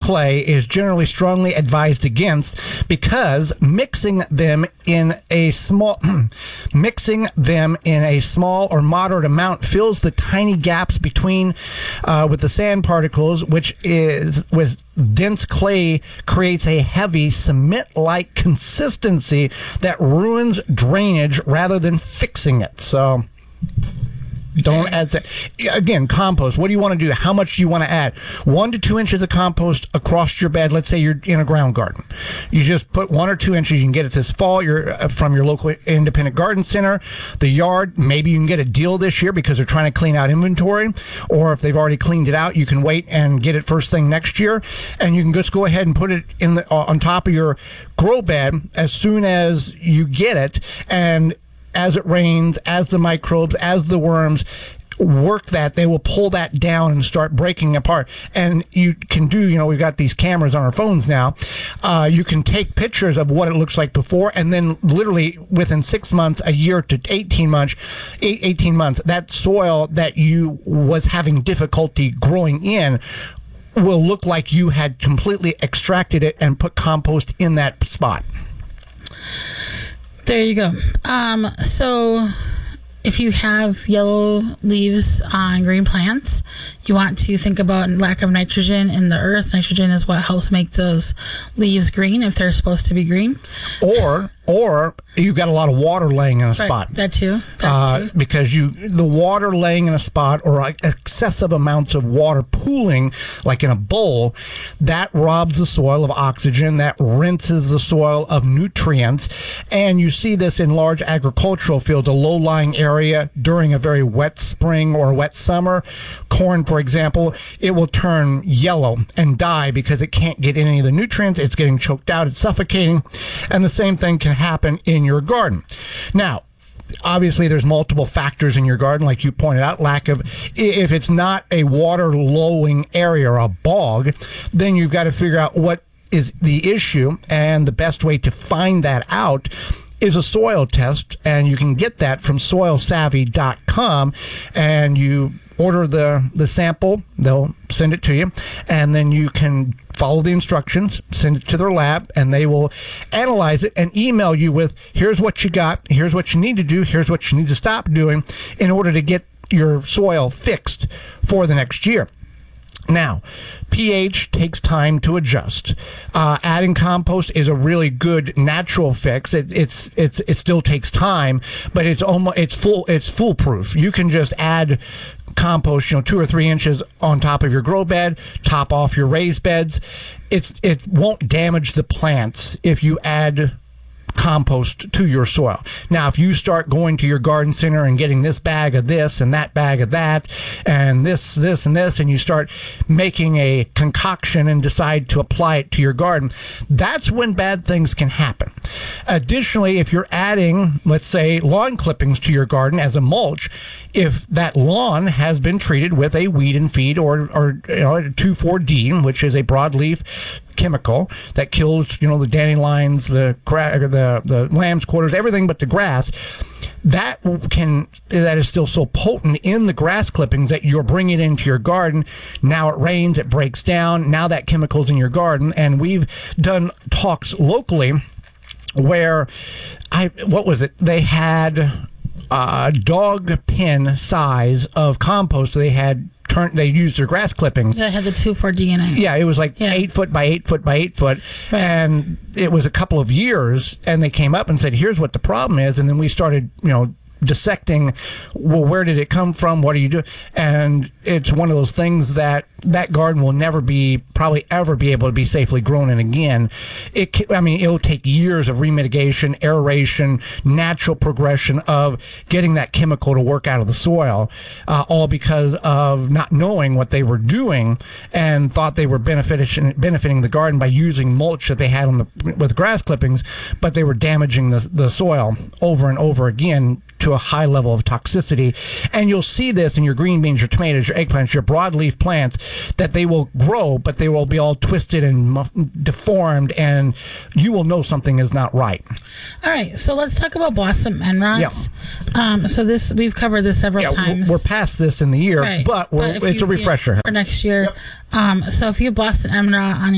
clay is generally strongly advised against because mixing them in a small or moderate amount fills the tiny gaps between with the sand particles, which is with dense clay creates a heavy cement-like consistency that ruins drainage rather than fixing it. So don't add that. Again, compost. What do you want to do? How much do you want to add? 1 to 2 inches of compost across your bed. Let's say you're in a ground garden. You just put 1 or 2 inches. You can get it this fall. You're from your local independent garden center. The yard, maybe you can get a deal this year because they're trying to clean out inventory. Or if they've already cleaned it out, you can wait and get it first thing next year. And you can just go ahead and put it in on top of your grow bed as soon as you get it. And as it rains, as the microbes, as the worms work that, they will pull that down and start breaking apart. And you can do, we've got these cameras on our phones now. You can take pictures of what it looks like before, and then literally within 6 months, a year to 18 months, that soil that you was having difficulty growing in will look like you had completely extracted it and put compost in that spot. There you go. So if you have yellow leaves on green plants, you want to think about lack of nitrogen in the earth. Nitrogen is what helps make those leaves green if they're supposed to be green. Or you've got a lot of water laying in a spot. That too. Because the water laying in a spot or excessive amounts of water pooling, like in a bowl, that robs the soil of oxygen, that rinses the soil of nutrients. And you see this in large agricultural fields, a low-lying area during a very wet spring or wet summer. Corn, for example, it will turn yellow and die because it can't get any of the nutrients. It's getting choked out. It's suffocating. And the same thing can happen in your garden. Now, obviously, there's multiple factors in your garden, like you pointed out. If it's not a water-lowing area or a bog, then you've got to figure out what is the issue, and the best way to find that out is a soil test, and you can get that from soilsavvy.com, and you order the sample, they'll send it to you, and then you can follow the instructions, send it to their lab, and they will analyze it and email you with, here's what you got, here's what you need to do, here's what you need to stop doing in order to get your soil fixed for the next year. Now, pH takes time to adjust. Adding compost is a really good natural fix. It still takes time, but it's foolproof. You can just add compost, 2 or 3 inches on top of your grow bed, top off your raised beds. It won't damage the plants if you add compost to your soil. Now, if you start going to your garden center and getting this bag of this and that bag of that and this and this, and you start making a concoction and decide to apply it to your garden, that's when bad things can happen. Additionally, if you're adding, let's say, lawn clippings to your garden as a mulch, if that lawn has been treated with a weed and feed or 2,4-D, which is a broadleaf chemical that kills, the dandelions, the lamb's quarters, everything but the grass, that is still so potent in the grass clippings that you're bringing it into your garden. Now it rains, it breaks down. Now that chemical's in your garden, and we've done talks locally where they had dog pin size of compost. They used their grass clippings. That had the 2,4-D in it. Yeah, it was like 8 foot by 8 foot by 8 foot. Right. And it was a couple of years, and they came up and said, here's what the problem is. And then we started, dissecting, well, where did it come from? What do you do? And it's one of those things that garden will never probably ever be able to be safely grown in again. It'll take years of remitigation, aeration, natural progression of getting that chemical to work out of the soil, all because of not knowing what they were doing and thought they were benefiting the garden by using mulch that they had with grass clippings, but they were damaging the soil over and over again to a high level of toxicity. And you'll see this in your green beans, your tomatoes, your eggplants, your broadleaf plants, that they will grow, but they will be all twisted and deformed, and you will know something is not right. All right, so let's talk about blossom end rots. Yeah. So we've covered this several times. We're past this in the year, right. but it's a refresher for next year. Yep. So if you have blossom end rot on